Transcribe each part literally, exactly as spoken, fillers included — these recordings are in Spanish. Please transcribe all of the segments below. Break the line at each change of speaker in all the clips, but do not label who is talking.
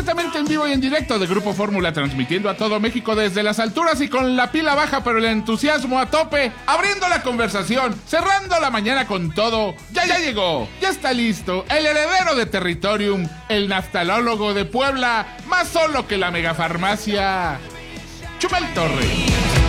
Completamente en vivo y en directo de Grupo Fórmula, transmitiendo a todo México desde las alturas y con la pila baja pero el entusiasmo a tope, abriendo la conversación, cerrando la mañana con todo. Ya ya llegó, ya está listo, el heredero de Territorium, el naftalólogo de Puebla, más solo que la megafarmacia, Chumel Torres.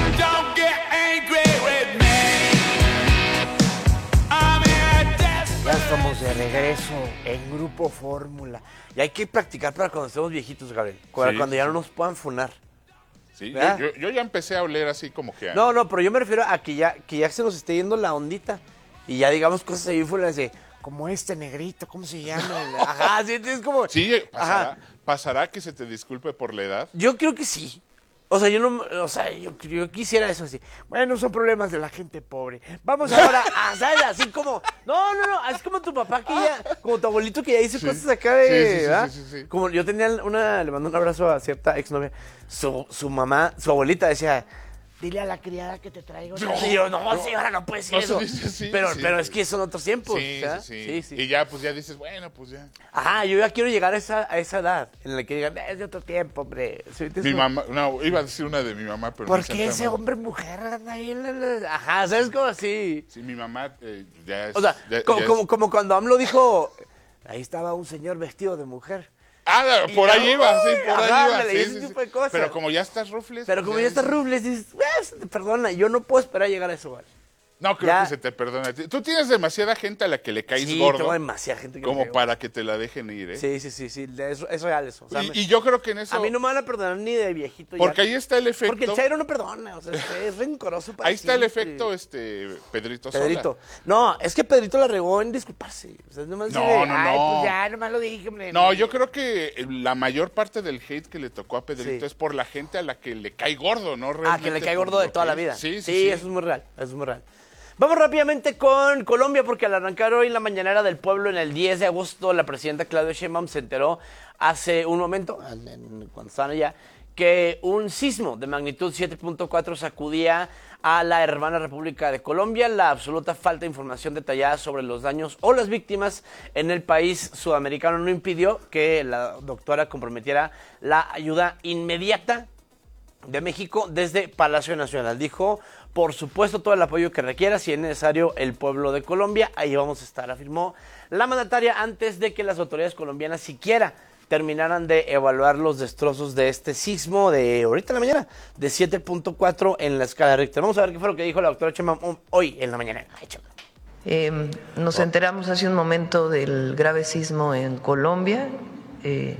Ya estamos de regreso en Grupo Fórmula. Y hay que practicar para cuando estemos viejitos, Gabriel. Cuando,
Sí,
cuando ya
sí.
no nos puedan funar.
Sí, yo, yo, yo ya empecé a oler así como que... A...
No, no, pero yo me refiero a que ya, que ya se nos esté yendo la ondita. Y ya digamos cosas ahí fuera de... Como este negrito, ¿cómo se llama? Ajá, sí, es como...
Sí, pasará,
Ajá.
pasará que se te disculpe por la edad.
Yo creo que sí. O sea, yo no, o sea, yo, yo quisiera eso así. Bueno, son problemas de la gente pobre. Vamos ahora a, ¿sabes? Así como, no, no, no, así como tu papá que ya, como tu abuelito que ya hizo
Sí.
cosas acá de,
Sí, sí, sí,
¿verdad?
sí, sí, sí.
Como yo tenía una, le mando un abrazo a cierta exnovia, su, su mamá, su abuelita decía, dile a la criada que te traigo.
No,
y yo, no,
no,
señora, no puede ser
no se
eso.
dice así,
pero,
sí.
pero es que son otros tiempos.
Sí,
¿verdad?
sí,
sí,
sí,
sí.
Y ya, pues ya dices, bueno, pues ya.
Ajá, yo ya quiero llegar a esa, a esa edad en la que digan, es de otro tiempo, hombre. ¿Sí?
Mi mamá, no, iba a decir una de mi mamá, pero...
¿Por
me
qué
encanta
ese
más.
hombre mujer anda ahí en la- la- Ajá, ¿sabes cómo así?
Sí, mi mamá eh, ya es...
O sea,
ya-
como,
ya es-
como, como cuando AMLO dijo, ahí estaba un señor vestido de mujer.
Ah,
Y
por
ya,
ahí iba, sí, por
ajá,
ahí iba.
ándale,
Sí,
ese
sí,
tipo
sí.
de cosas.
Pero como ya estás rufles...
Pero
pues
como ya está
dices-
Rubles, dices, "Eh, perdona, yo no puedo esperar a llegar a eso, güey".
No, creo
Ya.
que se te perdona. Tú tienes demasiada gente a la que le caes
Sí,
gordo
tengo demasiada gente que me
como
cae
para que te la dejen ir, ¿eh?
Sí, sí, sí, sí, es, es real eso. O sea,
y,
me-
y yo creo que en eso...
a mí no me van a perdonar ni de viejito.
Porque
ya.
ahí está el efecto...
Porque el Chairo no perdona, o sea, es, es rencoroso para
Ahí está el
siempre.
efecto, este, Pedrito Sola.
Pedrito. No, es que Pedrito la regó en disculparse. O sea, nomás
No,
así de,
no,
Ay,
no.
pues ya, nomás lo dije, hombre.
No, yo creo que la mayor parte del hate que le tocó a Pedrito
Sí.
es por la gente a la que le cae gordo, ¿no?
Ah, que
Realmente
le cae
por
gordo de
lo
toda
que
la
es.
vida.
Sí, sí,
sí,
sí.
eso es muy real, eso es muy real. Vamos rápidamente con Colombia, porque al arrancar hoy la mañanera del pueblo en el diez de agosto, la presidenta Claudia Sheinbaum se enteró hace un momento, en- en- cuando estaban allá, que un sismo de magnitud siete punto cuatro sacudía a la hermana República de Colombia. La absoluta falta de información detallada sobre los daños o las víctimas en el país sudamericano no impidió que la doctora comprometiera la ayuda inmediata de México desde Palacio Nacional. Dijo, por supuesto, todo el apoyo que requiera, si es necesario, el pueblo de Colombia, ahí vamos a estar, afirmó la mandataria antes de que las autoridades colombianas siquiera terminaran de evaluar los destrozos de este sismo de ahorita en la mañana, de siete punto cuatro en la escala Richter. Vamos a ver qué fue lo que dijo la doctora Sheinbaum hoy en la mañana. Ay, Chema.
Eh, nos enteramos hace un momento del grave sismo en Colombia. Eh,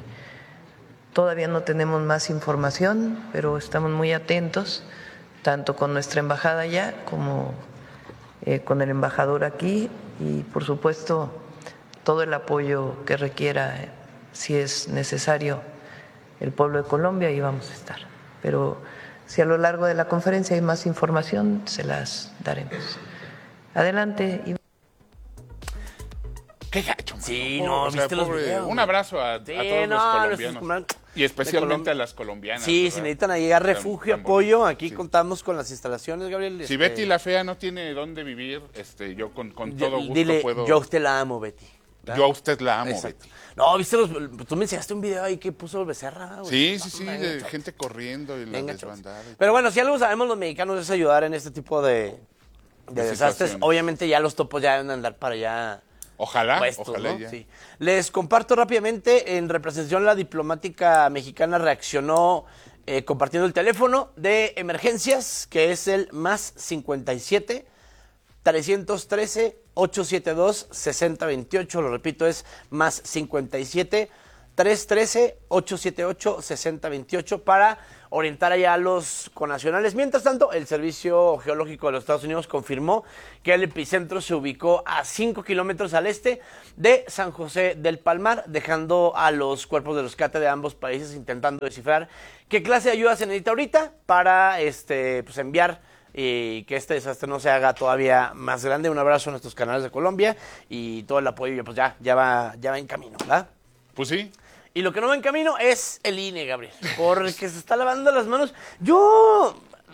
todavía no tenemos más información, pero estamos muy atentos, tanto con nuestra embajada allá como eh, con el embajador aquí y, por supuesto, todo el apoyo que requiera, eh, si es necesario, el pueblo de Colombia, ahí vamos a estar. Pero si a lo largo de la conferencia hay más información, se las daremos. Adelante. Iván.
Qué gacho, mano.
Sí,
Pobre,
no,
o sea,
¿viste los
pobre-
videos?
Un abrazo a, a
Sí,
todos
no,
los
nuestros
colombianos.
coman-
Y especialmente
Colombia.
a las colombianas.
Sí,
¿verdad?
si necesitan ahí a refugio,
Tan- tan
apoyo,
bonito.
aquí
Sí.
contamos con las instalaciones, Gabriel.
Si
este,
Betty la fea no tiene dónde vivir, este, yo con, con todo gusto
Dile,
puedo...
yo a usted la amo, Betty. ¿verdad?
yo a usted la amo,
Exacto.
Betty.
No, viste los, tú me enseñaste un video ahí que puso Becerra. güey.
Sí, sí, sí,
Venga,
de
chavos.
gente corriendo y la
Venga, chavos.
desbandada. y-
Pero bueno, si algo sabemos los mexicanos es ayudar en este tipo de, de
De
desastres.
situaciones.
Obviamente ya los topos ya deben andar para allá
Ojalá,
puestos,
ojalá
¿no?
ya.
Sí. Les comparto rápidamente, en representación la diplomática mexicana reaccionó eh, compartiendo el teléfono de emergencias, que es el más cincuenta y siete, trescientos trece, ochocientos setenta y dos, sesenta veintiocho. Lo repito, es más cincuenta y siete, trescientos trece, ochocientos setenta y ocho, sesenta veintiocho para orientar allá a los connacionales. Mientras tanto, el Servicio Geológico de los Estados Unidos confirmó que el epicentro se ubicó a cinco kilómetros al este de San José del Palmar, dejando a los cuerpos de rescate de ambos países intentando descifrar qué clase de ayuda se necesita ahorita para este, pues, enviar y que este desastre no se haga todavía más grande. Un abrazo a nuestros canales de Colombia y todo el apoyo, pues ya, ya va, ya va en camino, ¿verdad?
Pues sí.
Y lo que no va en camino es el I N E, Gabriel, porque se está lavando las manos. Yo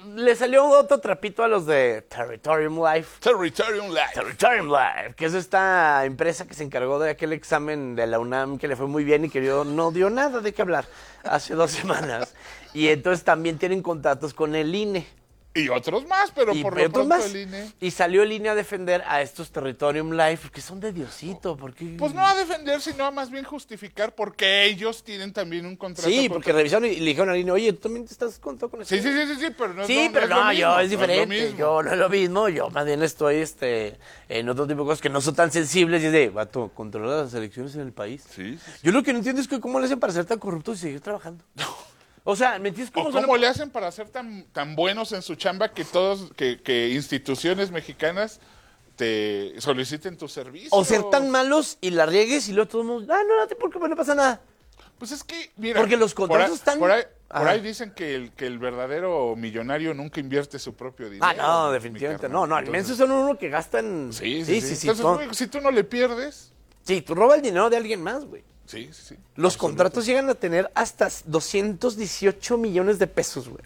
le salió otro trapito a los de Territorium Life.
Territorium Life.
Territorium Life, que es esta empresa que se encargó de aquel examen de la UNAM que le fue muy bien y que dio, no dio nada de qué hablar hace dos semanas. Y entonces también tienen contratos con el I N E.
Y otros más, pero
Y
por
otros
lo pronto
más.
el I N E.
Y salió el I N E a defender a estos Territorium Life, que son de Diosito, porque...
Pues no a defender, sino a más bien justificar porque ellos tienen también un contrato.
Sí,
contra-
porque revisaron y le dijeron al I N E, oye, ¿tú también te estás contando con eso?
Sí, sí, sí, sí, sí, pero no es
Sí,
lo,
pero
no, es
no,
lo
yo
mismo,
es diferente.
No es lo mismo.
Yo no es lo mismo. Yo más bien estoy este, en otro tipo de cosas que no son tan sensibles. Y es de, vato, controla las elecciones en el país.
Sí, sí, sí.
Yo lo que no entiendo es que cómo le hacen para ser tan corruptos y seguir trabajando. O sea, ¿me entiendes cómo
¿O
son-
cómo le hacen para ser tan, tan buenos en su chamba que todos, que, que instituciones mexicanas te soliciten tu servicio?
O ser tan malos y la riegues y luego todo el mundo, ah, no, no, ¿por qué no pasa nada?
Pues es que, mira.
Porque los
por
contratos
ahí-
están-
Por ahí, por
Ajá.
ahí dicen que el, que el verdadero millonario nunca invierte su propio dinero.
Ah, no,
mi
definitivamente
carnal.
no. No,
Entonces,
inmensos son uno que gastan...
Sí, sí, sí.
sí.
Entonces,
son-
güey, si tú no le pierdes.
Sí, tú robas el dinero de alguien más, güey.
Sí, sí, sí.
Los
Absoluto.
contratos llegan a tener hasta doscientos dieciocho millones de pesos, güey.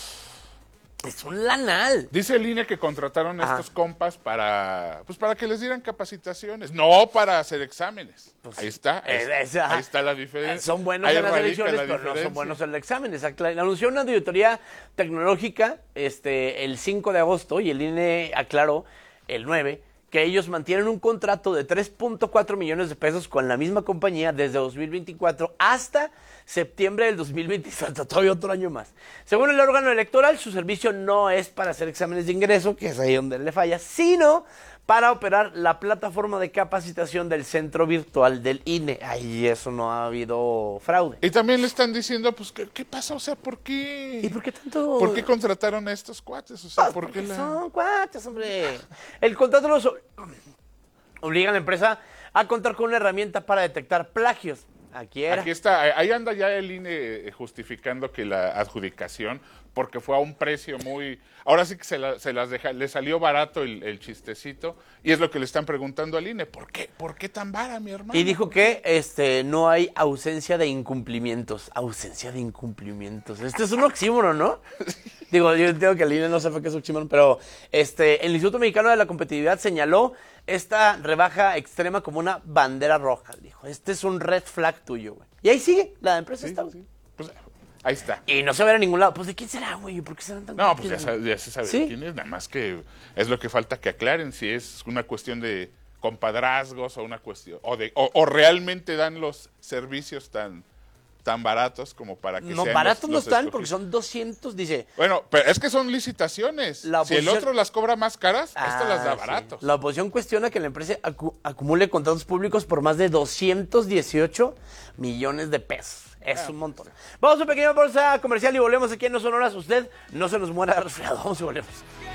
Es un lanal.
Dice el I N E que contrataron a
Ajá.
estos compas para, pues para que les dieran capacitaciones, no para hacer exámenes. ahí está, ahí,
Eh, es- ajá.
ahí está la diferencia.
Son buenos
Ahí
en las
radica
elecciones,
la
pero no son
diferencia.
buenos en el examen. Exacto. Anunció una auditoría tecnológica este, el cinco de agosto y el I N E aclaró el nueve que ellos mantienen un contrato de tres punto cuatro millones de pesos con la misma compañía desde dos mil veinticuatro hasta septiembre del dos mil veinticuatro, todavía otro año más. Según el órgano electoral, su servicio no es para hacer exámenes de ingreso, que es ahí donde le falla, sino para operar la plataforma de capacitación del centro virtual del I N E. Ahí eso no ha habido fraude.
Y también le están diciendo, pues, ¿qué, qué pasa? O sea, ¿por qué?
¿Y por qué tanto?
¿Por qué contrataron a estos cuates? O sea,
Ah,
¿por qué
porque
la...?
son cuates, hombre. El contrato los o- obliga a la empresa a contar con una herramienta para detectar plagios. Aquí era.
Aquí está, ahí anda ya el I N E justificando que la adjudicación, porque fue a un precio muy... Ahora sí que se, la- se las deja, le salió barato el, el chistecito, y es lo que le están preguntando al I N E. ¿Por qué? ¿Por qué tan vara, mi hermano?
Y dijo que este no hay ausencia de incumplimientos. Ausencia de incumplimientos. Este es un oxímoron, ¿no? Digo, yo entiendo que el I N E no sabe qué es oxímoron, pero este, el Instituto Mexicano de la Competitividad señaló esta rebaja extrema como una bandera roja. Dijo, este es un red flag tuyo, güey. Y ahí sigue, la empresa
Sí,
está,
sí,
güey.
sí. Pues, ahí está.
Y no se va a ver a ningún lado. Pues, ¿de quién será, güey? ¿Por qué serán tan
No, pues ya,
complicados?
sabe- ya se sabe
¿Sí?
quién es, nada más que es lo que falta que aclaren si es una cuestión de compadrazgos o una cuestión, o de o, o realmente dan los servicios tan tan baratos como para que
No,
sean
baratos
los-
no
los
están porque
escogidos.
son doscientos, dice.
Bueno, pero es que son licitaciones.
La
Si el
oposición-
otro las cobra más caras, esto las da
Ah, sí.
baratos.
La oposición cuestiona que la empresa acu- acumule contratos públicos por más de doscientos dieciocho millones de pesos. Es
Ah,
un montón. Vamos a una pequeña bolsa comercial y volvemos aquí en No Son Horas. Usted no se nos muera de resfriado. Vamos y volvemos.